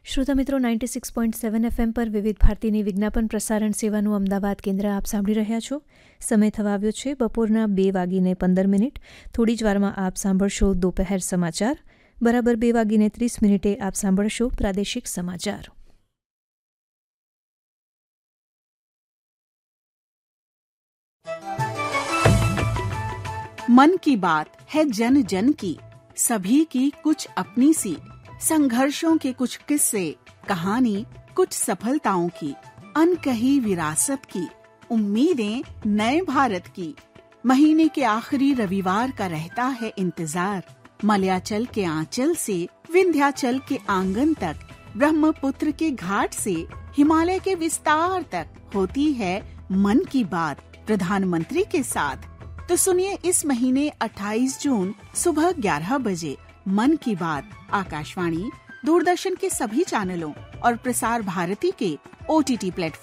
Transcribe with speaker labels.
Speaker 1: શ્રોતા મિત્રો 96.7 FM પર વિવિધ ભારતીની વિજ્ઞાપન પ્રસારણ સેવાનું અમદાવાદ કેન્દ્ર આપ સાંભળી રહ્યા છો. સમય થવા આવ્યો છે બપોરના 2:15. થોડી જ વારમાં આપ સાંભળશો દોપહેર સમાચાર. બરાબર 2:30 આપ સાંભળશો પ્રાદેશિક સમાચાર.
Speaker 2: मन की बात है जन जन की, सभी की कुछ अपनी सी, संघर्षों के कुछ किस्से, कहानी कुछ सफलताओं की, अनकही विरासत की, उम्मीदें नए भारत की. महीने के आखिरी रविवार का रहता है इंतजार. मलयाचल के आंचल से विंध्याचल के आंगन तक, ब्रह्मपुत्र के घाट से हिमालय के विस्तार तक होती है मन की बात प्रधानमंत्री के साथ. तो सुनिए इस महीने 28 जून सुबह 11 बजे मन की बात आकाशवाणी, दूरदर्शन के सभी चैनलों और प्रसार भारती के OTT प्लेटफॉर्म